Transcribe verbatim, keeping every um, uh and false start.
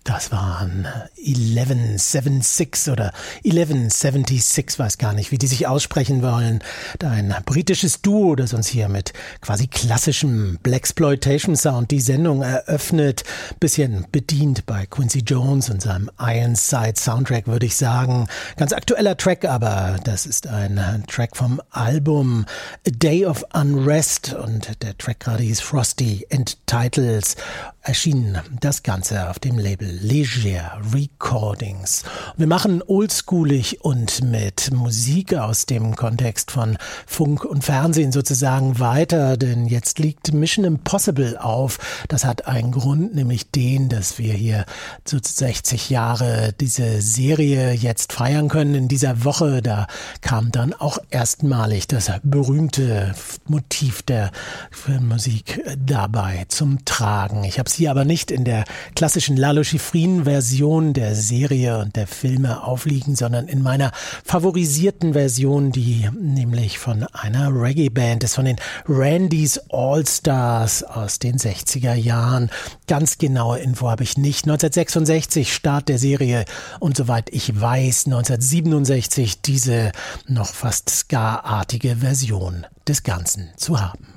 Das waren eleven seventy-six oder eleven seventy-six, weiß gar nicht, wie die sich aussprechen wollen. Ein britisches Duo, das uns hier mit quasi klassischem Blaxploitation-Sound die Sendung eröffnet. Bisschen bedient bei Quincy Jones und seinem Ironside-Soundtrack, würde ich sagen. Ganz aktueller Track, aber das ist ein Track vom Album A Day of Unrest und der Track gerade hieß Frosty Entitles. Erschienen das Ganze auf dem Label Leger Recordings. Wir machen oldschoolig und mit Musik aus dem Kontext von Funk und Fernsehen sozusagen weiter, denn jetzt liegt Mission Impossible auf. Das hat einen Grund, nämlich den, dass wir hier zu sechzig Jahre diese Serie jetzt feiern können. In dieser Woche, da kam dann auch erstmalig das berühmte Motiv der Filmmusik dabei zum Tragen. Ich habe hier aber nicht in der klassischen Lalo Schifrin-Version der Serie und der Filme aufliegen, sondern in meiner favorisierten Version, die nämlich von einer Reggae-Band ist, von den Randys All-Stars aus den sechziger Jahren. Ganz genaue Info habe ich nicht. neunzehnhundertsechsundsechzig Start der Serie und soweit ich weiß, neunzehnhundertsiebenundsechzig diese noch fast Ska-artige Version des Ganzen zu haben.